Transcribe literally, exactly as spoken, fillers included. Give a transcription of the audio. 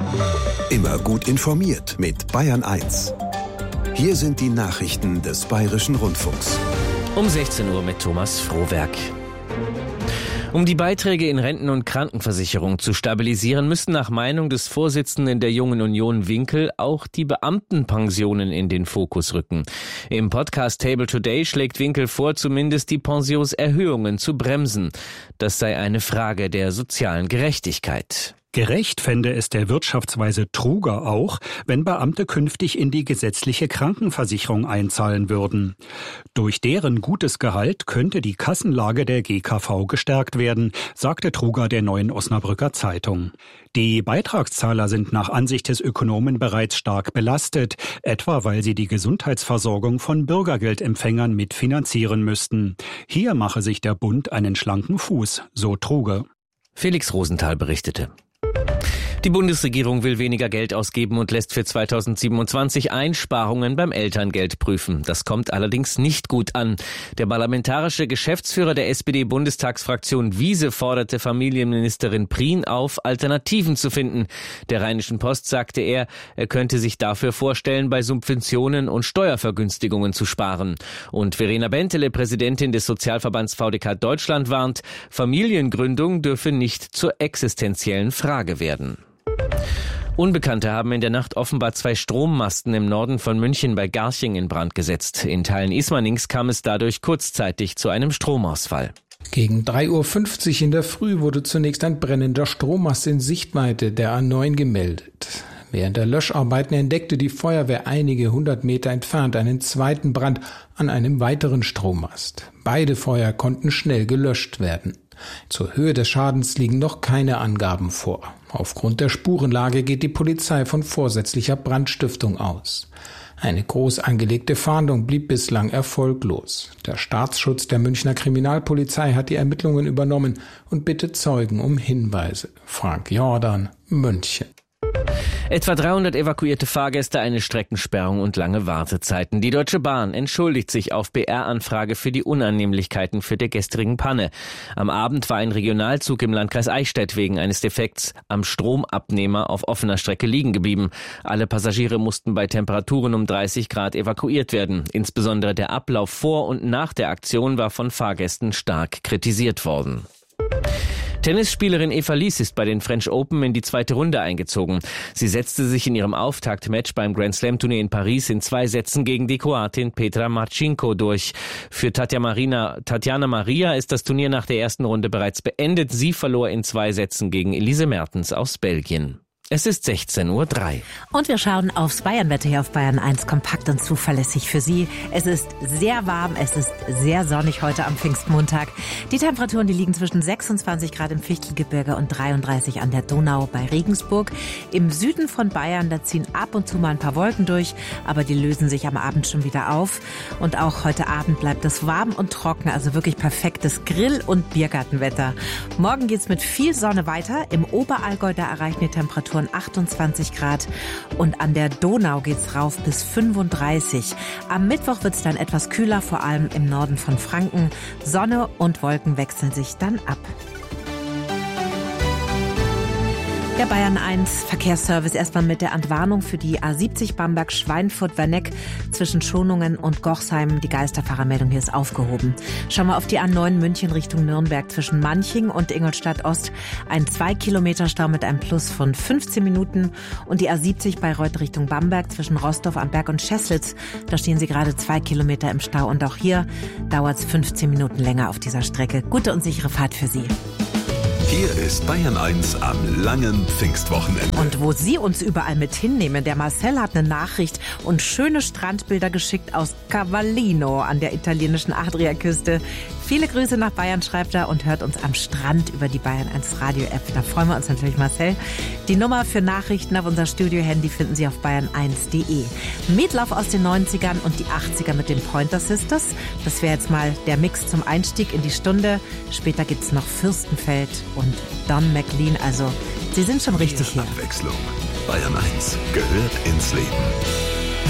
Immer gut informiert mit Bayern eins. Hier sind die Nachrichten des Bayerischen Rundfunks. Um sechzehn Uhr mit Thomas Frohwerk. Um die Beiträge in Renten- und Krankenversicherung zu stabilisieren, müssen nach Meinung des Vorsitzenden der Jungen Union Winkel auch die Beamtenpensionen in den Fokus rücken. Im Podcast Table Today schlägt Winkel vor, zumindest die Pensionserhöhungen zu bremsen. Das sei eine Frage der sozialen Gerechtigkeit. Gerecht fände es der Wirtschaftsweise Truger auch, wenn Beamte künftig in die gesetzliche Krankenversicherung einzahlen würden. Durch deren gutes Gehalt könnte die Kassenlage der G K V gestärkt werden, sagte Truger der Neuen Osnabrücker Zeitung. Die Beitragszahler sind nach Ansicht des Ökonomen bereits stark belastet, etwa weil sie die Gesundheitsversorgung von Bürgergeldempfängern mitfinanzieren müssten. Hier mache sich der Bund einen schlanken Fuß, so Truger. Felix Rosenthal berichtete. Die Bundesregierung will weniger Geld ausgeben und lässt für zweitausendsiebenundzwanzig Einsparungen beim Elterngeld prüfen. Das kommt allerdings nicht gut an. Der parlamentarische Geschäftsführer der S P D-Bundestagsfraktion Wiese forderte Familienministerin Prien auf, Alternativen zu finden. Der Rheinischen Post sagte er, er könnte sich dafür vorstellen, bei Subventionen und Steuervergünstigungen zu sparen. Und Verena Bentele, Präsidentin des Sozialverbands V D K Deutschland, warnt, Familiengründung dürfe nicht zur existenziellen Frage werden. Unbekannte haben in der Nacht offenbar zwei Strommasten im Norden von München bei Garching in Brand gesetzt. In Teilen Ismanings kam es dadurch kurzzeitig zu einem Stromausfall. Gegen drei Uhr fünfzig in der Früh wurde zunächst ein brennender Strommast in Sichtweite der A neun gemeldet. Während der Löscharbeiten entdeckte die Feuerwehr einige hundert Meter entfernt einen zweiten Brand an einem weiteren Strommast. Beide Feuer konnten schnell gelöscht werden. Zur Höhe des Schadens liegen noch keine Angaben vor. Aufgrund der Spurenlage geht die Polizei von vorsätzlicher Brandstiftung aus. Eine groß angelegte Fahndung blieb bislang erfolglos. Der Staatsschutz der Münchner Kriminalpolizei hat die Ermittlungen übernommen und bittet Zeugen um Hinweise. Frank Jordan, München. Etwa dreihundert evakuierte Fahrgäste, eine Streckensperrung und lange Wartezeiten. Die Deutsche Bahn entschuldigt sich auf B R-Anfrage für die Unannehmlichkeiten für der gestrigen Panne. Am Abend war ein Regionalzug im Landkreis Eichstätt wegen eines Defekts am Stromabnehmer auf offener Strecke liegen geblieben. Alle Passagiere mussten bei Temperaturen um dreißig Grad evakuiert werden. Insbesondere der Ablauf vor und nach der Aktion war von Fahrgästen stark kritisiert worden. Tennisspielerin Eva Lies ist bei den French Open in die zweite Runde eingezogen. Sie setzte sich in ihrem Auftaktmatch beim Grand Slam Turnier in Paris in zwei Sätzen gegen die Kroatin Petra Marcinko durch. Für Tatjana Maria, Tatjana Maria ist das Turnier nach der ersten Runde bereits beendet. Sie verlor in zwei Sätzen gegen Elise Mertens aus Belgien. Es ist sechzehn Uhr drei. Und wir schauen aufs Bayernwetter hier auf Bayern eins, kompakt und zuverlässig für Sie. Es ist sehr warm, es ist sehr sonnig heute am Pfingstmontag. Die Temperaturen, die liegen zwischen sechsundzwanzig Grad im Fichtelgebirge und dreiunddreißig an der Donau bei Regensburg. Im Süden von Bayern, da ziehen ab und zu mal ein paar Wolken durch, aber die lösen sich am Abend schon wieder auf. Und auch heute Abend bleibt es warm und trocken, also wirklich perfektes Grill- und Biergartenwetter. Morgen geht's mit viel Sonne weiter. Im Oberallgäu, da erreichen die Temperaturen achtundzwanzig Grad und an der Donau geht's rauf bis fünfunddreißig. Am Mittwoch wird's dann etwas kühler, vor allem im Norden von Franken. Sonne und Wolken wechseln sich dann ab. Der Bayern eins Verkehrsservice erstmal mit der Entwarnung für die A siebzig Bamberg-Schweinfurt-Werneck zwischen Schonungen und Gochsheim. Die Geisterfahrermeldung hier ist aufgehoben. Schauen wir auf die A neun München Richtung Nürnberg zwischen Manching und Ingolstadt Ost. Ein zwei Kilometer Stau mit einem Plus von fünfzehn Minuten. Und die A siebzig Bayreuth Richtung Bamberg zwischen Rostorf am Berg und Scheßlitz. Da stehen Sie gerade zwei Kilometer im Stau. Und auch hier dauert es fünfzehn Minuten länger auf dieser Strecke. Gute und sichere Fahrt für Sie. Hier ist Bayern eins am langen Pfingstwochenende. Und wo Sie uns überall mit hinnehmen, der Marcel hat eine Nachricht und schöne Strandbilder geschickt aus Cavallino an der italienischen Adriaküste. Viele Grüße nach Bayern, schreibt er, und hört uns am Strand über die Bayern eins Radio-App. Da freuen wir uns natürlich, Marcel. Die Nummer für Nachrichten auf unser Studio-Handy finden Sie auf bayern eins punkt de. Meatloaf aus den neunzigern und die achtziger mit den Pointer Sisters. Das wäre jetzt mal der Mix zum Einstieg in die Stunde. Später gibt's noch Fürstenfeld und Don McLean. Also, Sie sind schon richtig hier. Abwechslung. Bayern eins gehört ins Leben.